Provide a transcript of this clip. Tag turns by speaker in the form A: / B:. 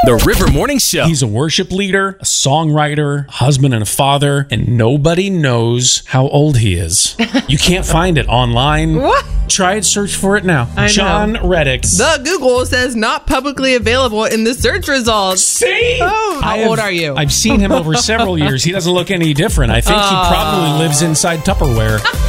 A: The River Morning Show.
B: He's a worship leader, a songwriter, a husband and a father, and nobody knows how old he is. You can't find it online.
C: What?
B: Try it, search for it now.
C: I know.
B: John Reddick.
C: The Google says not publicly available in the search results.
B: See?
C: Oh, how old are you?
B: I've seen him over several years. He doesn't look any different. I think he probably lives inside Tupperware.